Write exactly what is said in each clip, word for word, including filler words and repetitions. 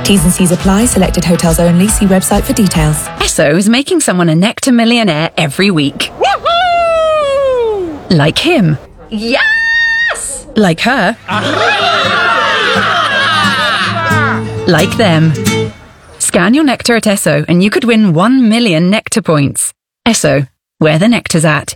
T's and C's apply. Selected hotels only. See website for details. Esso is making someone a Nectar Millionaire every week. Woohoo! Like him. Yes! Like her. Like them. Scan your Nectar at Esso and you could win one million Nectar points. Esso, where the nectar's at.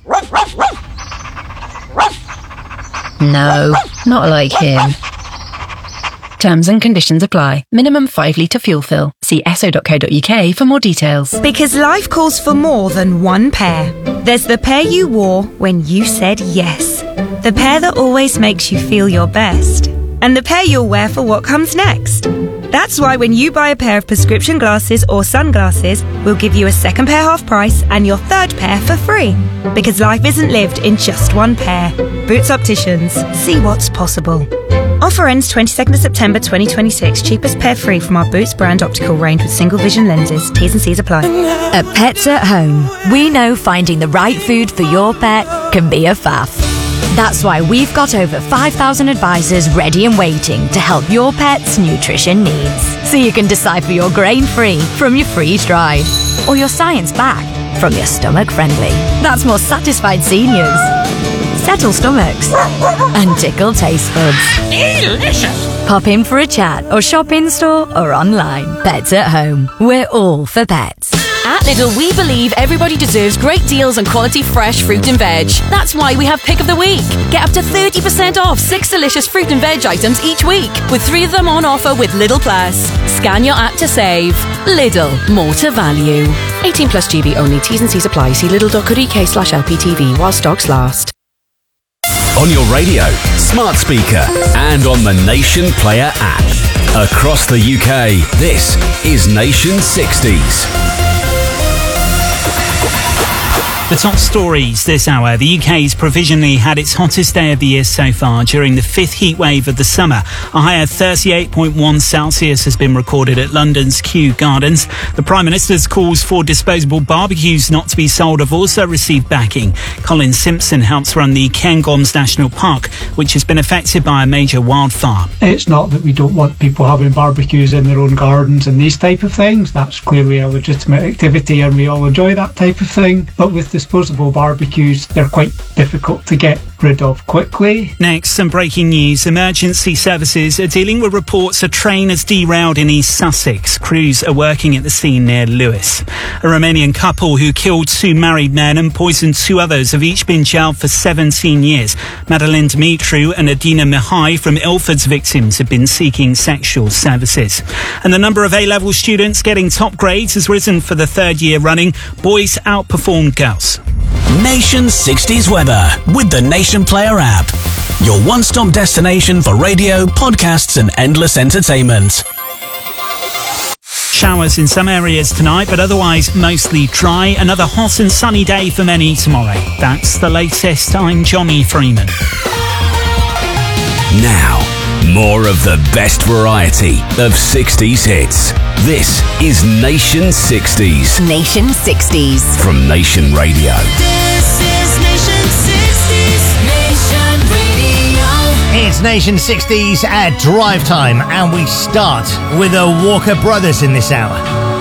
No, not like him. Terms and conditions apply. Minimum five litre fuel fill. See esso dot co dot uk for more details. Because life calls for more than one pair. There's the pair you wore when you said yes. The pair that always makes you feel your best. And the pair you'll wear for what comes next. That's why when you buy a pair of prescription glasses or sunglasses, we'll give you a second pair half price and your third pair for free. Because life isn't lived in just one pair. Boots Opticians. See what's possible. Offer ends twenty-second of September twenty twenty-six. Cheapest pair free from our Boots brand optical range with single vision lenses. T's and C's apply. At Pets at Home, we know finding the right food for your pet can be a faff. That's why we've got over five thousand advisors ready and waiting to help your pet's nutrition needs. So you can decipher your grain-free from your freeze-dried, or your science-backed from your stomach-friendly. That's more satisfied seniors, settle stomachs, and tickle taste buds. Delicious! Pop in for a chat or shop in-store or online. Pets at Home. We're all for pets. At Lidl, we believe everybody deserves great deals and quality fresh fruit and veg. That's why we have Pick of the Week. Get up to thirty percent off six delicious fruit and veg items each week, with three of them on offer with Lidl Plus. Scan your app to save. Lidl, more to value. eighteen plus G B only. T's and C's apply. See lidl dot co dot uk slash L P T V while stocks last. On your radio, smart speaker, and on the Nation Player app. Across the U K, this is Nation sixties. The top stories this hour. The U K's provisionally had its hottest day of the year so far during the fifth heat wave of the summer. A high of thirty-eight point one Celsius has been recorded at London's Kew Gardens. The Prime Minister's calls for disposable barbecues not to be sold have also received backing. Colin Simpson helps run the Cairngorms National Park, which has been affected by a major wildfire. It's not that we don't want people having barbecues in their own gardens and these type of things. That's clearly a legitimate activity and we all enjoy that type of thing. But with disposable barbecues, they're quite difficult to get rid of quickly. Next, some breaking news. Emergency services are dealing with reports a train has derailed in East Sussex. Crews are working at the scene near Lewes. A Romanian couple who killed two married men and poisoned two others have each been jailed for seventeen years. Madeleine Dumitru and Adina Mihai from Ilford's victims have been seeking sexual services. And the number of A-level students getting top grades has risen for the third year running. Boys outperformed girls. Nation sixties weather with the Nation Player app. Your one-stop destination for radio, podcasts and endless entertainment. Showers in some areas tonight, but otherwise mostly dry. Another hot and sunny day for many tomorrow. That's the latest. I'm Johnny Freeman. Now, more of the best variety of sixties hits. This is Nation sixties. Nation sixties. From Nation Radio. This is Nation sixties. Nation Radio. It's Nation sixties at drive time, and we start with the Walker Brothers in this hour.